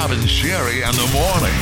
Bob and Sherry in the morning.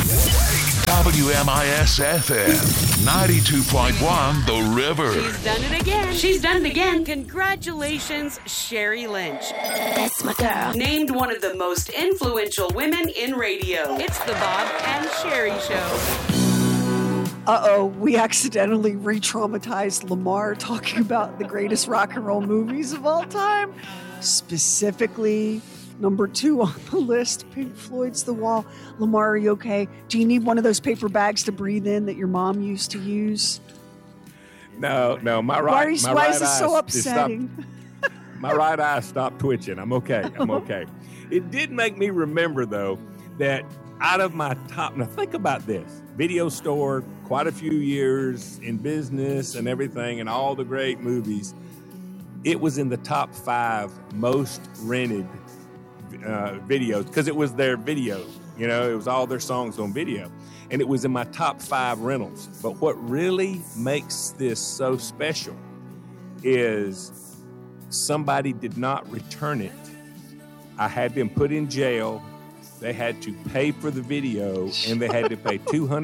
WMIS-FM, 92.1 The River. She's done it again. She's done it again. Congratulations, Sherry Lynch. That's my girl. Named one of the most influential women in radio. It's the Bob and Sherry Show. Uh-oh, we accidentally re-traumatized Lamar talking about the greatest rock and roll movies of all time. Specifically, number 2 on the list, Pink Floyd's The Wall. Lamar, are you okay? Do you need one of those paper bags to breathe in that your mom used to use? No, my right eye. Why is this so upsetting? My right eye stopped twitching. I'm okay. It did make me remember, though, that out of my top, now think about this, video store, quite a few years in business and everything, and all the great movies, it was in the top 5 most rented videos, because it was their video, it was all their songs on video, and it was in my top 5 rentals. But what really makes this so special is somebody did not return it. I had them put in jail. They had to pay for the video, and they had to pay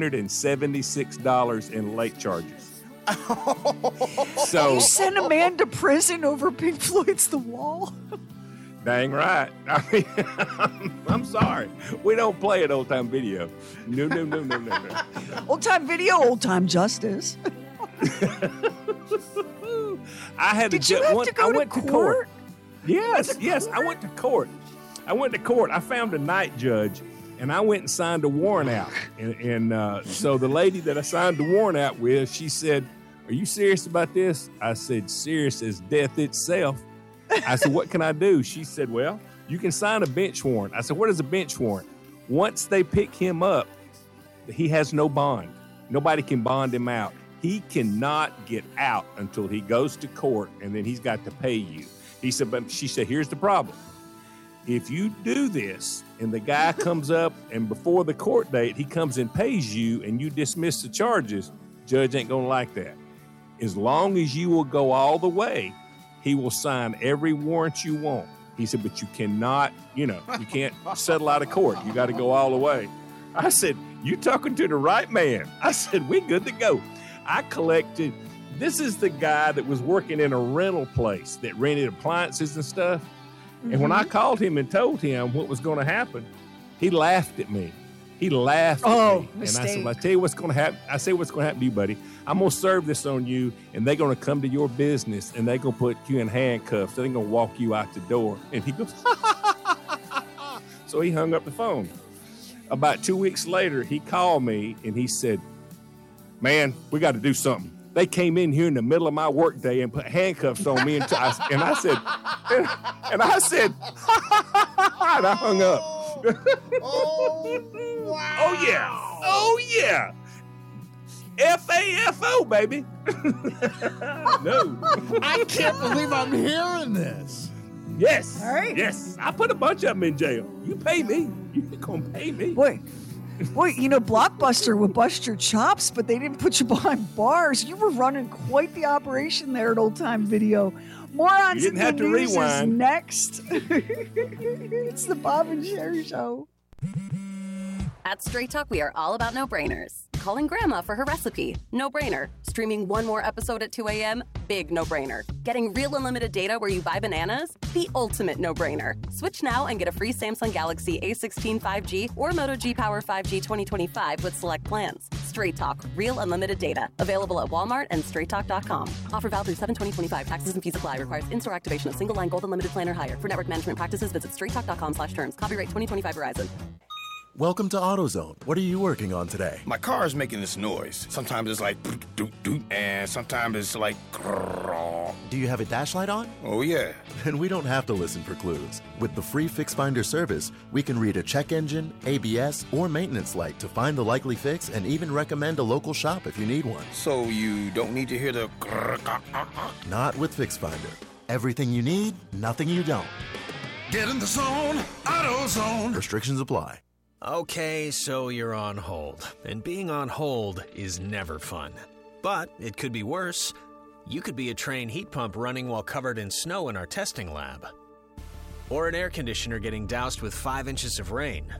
$276 in late charges. So you sent a man to prison over Pink Floyd's The Wall? Dang right. I mean, I'm sorry. We don't play it Old Time Video. No. Old Time Video, Old Time Justice. I had Did you have to go to court? Yes, I went to court. I found a night judge, and I went and signed a warrant out. And so the lady that I signed the warrant out with, she said, "Are you serious about this?" I said, "Serious as death itself." I said, "What can I do?" She said, "Well, you can sign a bench warrant." I said, "What is a bench warrant?" Once they pick him up, he has no bond. Nobody can bond him out. He cannot get out until he goes to court, and then he's got to pay you. She said, "Here's the problem. If you do this and the guy comes up and before the court date, he comes and pays you and you dismiss the charges, judge ain't going to like that. As long as you will go all the way, he will sign every warrant you want." He said, "But you cannot, you can't settle out of court. You got to go all the way." I said, "You talking to the right man." I said, "We good to go." I collected. This is the guy that was working in a rental place that rented appliances and stuff. And when I called him and told him what was going to happen, he laughed at me. He laughed at me. Mistake. And I said, "Well, I tell you what's going to happen." I said, "What's going to happen to you, buddy? I'm going to serve this on you, and they're going to come to your business, and they're going to put you in handcuffs. They're going to walk you out the door." And he goes, So he hung up the phone. About 2 weeks later, he called me, and he said, "Man, we got to do something. They came in here in the middle of my workday and put handcuffs on me." And I said, and I hung up. Oh, wow. Oh, yeah. FAFO, baby. No. I can't believe I'm hearing this. Yes. All right. Yes. I put a bunch of them in jail. You pay me. You're going to pay me. Boy, Blockbuster would bust your chops, but they didn't put you behind bars. You were running quite the operation there at Old Time Video. Morons in the News is next. It's the Bob and Sherry Show. At Straight Talk, we are all about no-brainers. Calling Grandma for her recipe, no-brainer. Streaming one more episode at 2 a.m., big no-brainer. Getting real unlimited data where you buy bananas, the ultimate no-brainer. Switch now and get a free Samsung Galaxy A16 5G or Moto G Power 5G 2025 with select plans. Straight Talk, real unlimited data. Available at Walmart and straighttalk.com. Offer valid through 7/20/25. Taxes and fees apply. Requires in-store activation of single line gold unlimited plan or higher. For network management practices, visit straighttalk.com/terms. Copyright 2025 Verizon. Welcome to AutoZone. What are you working on today? My car is making this noise. Sometimes it's like doot doot, and sometimes it's like grrr. Do you have a dash light on? Oh yeah. Then we don't have to listen for clues. With the free Fix Finder service, we can read a check engine, ABS, or maintenance light to find the likely fix and even recommend a local shop if you need one. So you don't need to hear the grrr. Not with Fix Finder. Everything you need, nothing you don't. Get in the zone, AutoZone. Restrictions apply. Okay, so you're on hold. And being on hold is never fun. But it could be worse. You could be a train heat pump running while covered in snow in our testing lab. Or an air conditioner getting doused with 5 inches of rain.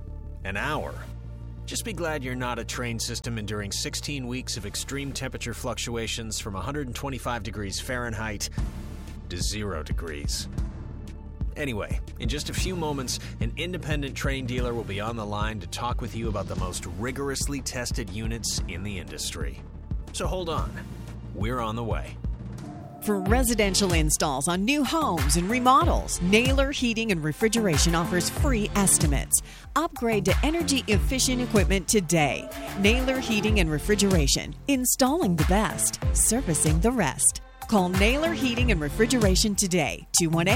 an hour. Just be glad you're not a train system enduring 16 weeks of extreme temperature fluctuations from 125 degrees Fahrenheit to 0 degrees. Anyway, in just a few moments, an independent train dealer will be on the line to talk with you about the most rigorously tested units in the industry. So hold on. We're on the way. For residential installs on new homes and remodels, Naylor Heating and Refrigeration offers free estimates. Upgrade to energy-efficient equipment today. Naylor Heating and Refrigeration. Installing the best. Servicing the rest. Call Naylor Heating and Refrigeration today.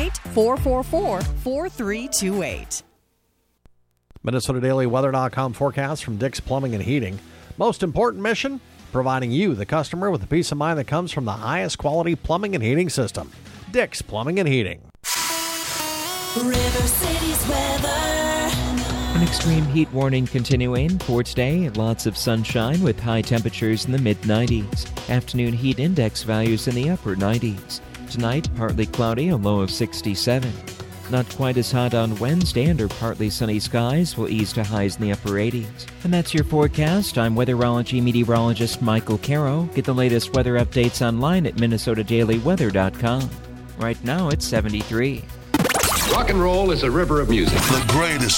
218-444-4328. MinnesotaDailyWeather.com forecast from Dick's Plumbing and Heating. Most important mission? Providing you, the customer, with the peace of mind that comes from the highest quality plumbing and heating system. Dick's Plumbing and Heating. River City's weather. An extreme heat warning continuing for today. Lots of sunshine with high temperatures in the mid-90s. Afternoon heat index values in the upper 90s. Tonight, partly cloudy, a low of 67. Not quite as hot on Wednesday, under partly sunny skies will ease to highs in the upper 80s. And that's your forecast. I'm weatherology meteorologist Michael Caro. Get the latest weather updates online at MinnesotaDailyWeather.com. Right now, it's 73. Rock and roll is a river of music. The greatest